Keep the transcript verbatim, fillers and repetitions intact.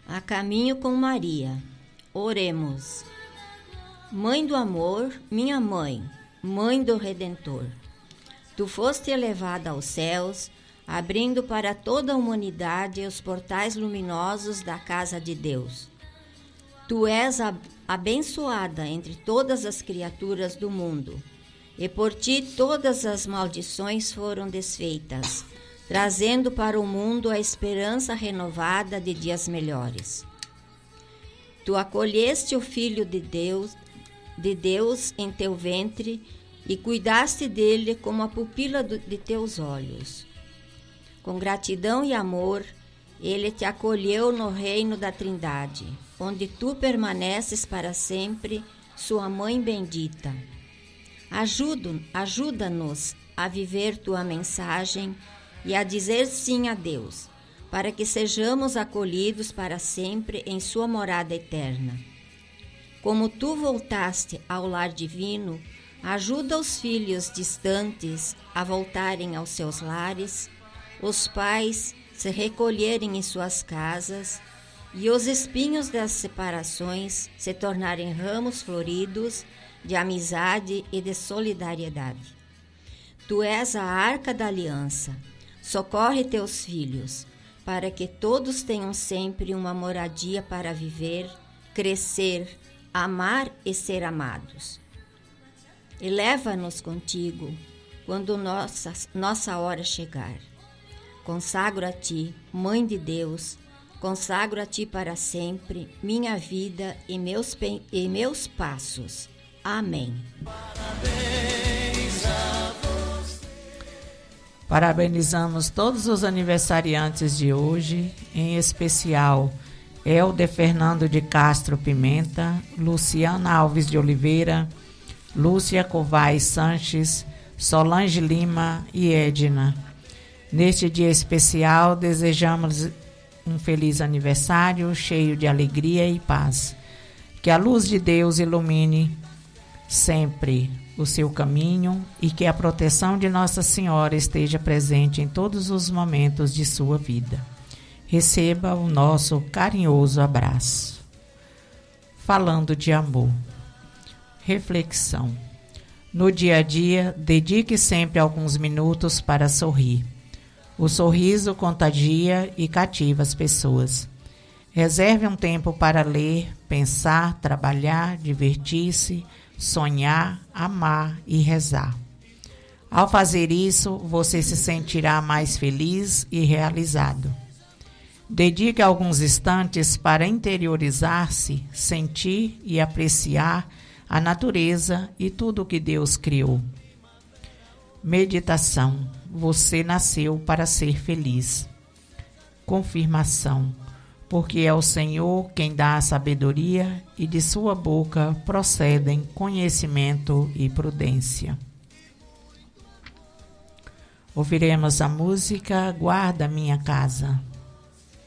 A caminho com Maria. Oremos. Mãe do amor, minha mãe, mãe do Redentor, tu foste elevada aos céus, abrindo para toda a humanidade os portais luminosos da casa de Deus. Tu és a abençoada entre todas as criaturas do mundo, e por ti todas as maldições foram desfeitas, trazendo para o mundo a esperança renovada de dias melhores. Tu acolheste o Filho de Deus, de Deus em teu ventre e cuidaste dele como a pupila de teus olhos. Com gratidão e amor, ele te acolheu no reino da Trindade, onde tu permaneces para sempre, sua mãe bendita. Ajuda, ajuda-nos a viver tua mensagem e a dizer sim a Deus, para que sejamos acolhidos para sempre em sua morada eterna. Como tu voltaste ao lar divino, ajuda os filhos distantes a voltarem aos seus lares, os pais se recolherem em suas casas e os espinhos das separações se tornarem ramos floridos de amizade e de solidariedade. Tu és a arca da aliança. Socorre teus filhos, para que todos tenham sempre uma moradia para viver, crescer, amar e ser amados. Eleva-nos contigo quando nossa, nossa hora chegar. Consagro a ti, Mãe de Deus, consagro a ti para sempre minha vida e meus, e meus passos. Amém. Parabéns a você. Parabenizamos todos os aniversariantes de hoje, em especial Helder Fernando de Castro Pimenta, Luciana Alves de Oliveira, Lúcia Covais Sanches, Solange Lima e Edna. Neste dia especial, desejamos um feliz aniversário cheio de alegria e paz. Que a luz de Deus ilumine sempre o seu caminho e que a proteção de Nossa Senhora esteja presente em todos os momentos de sua vida. Receba o nosso carinhoso abraço. Falando de amor. Reflexão. No dia a dia, dedique sempre alguns minutos para sorrir. O sorriso contagia e cativa as pessoas. Reserve um tempo para ler, pensar, trabalhar, divertir-se, sonhar, amar e rezar. Ao fazer isso, você se sentirá mais feliz e realizado. Dedique alguns instantes para interiorizar-se, sentir e apreciar a natureza e tudo o que Deus criou. Meditação. Você nasceu para ser feliz. Confirmação. Porque é o Senhor quem dá a sabedoria e de sua boca procedem conhecimento e prudência. Ouviremos a música Guarda Minha Casa.